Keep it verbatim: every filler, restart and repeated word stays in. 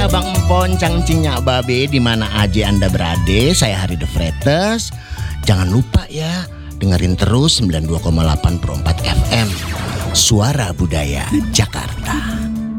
Abang Empon, Cangcingnya Babe, di mana aja Anda berada. Saya Hari The Fretes. Jangan lupa ya, dengerin terus sembilan puluh dua koma delapan Pro empat F M, Suara Budaya Jakarta.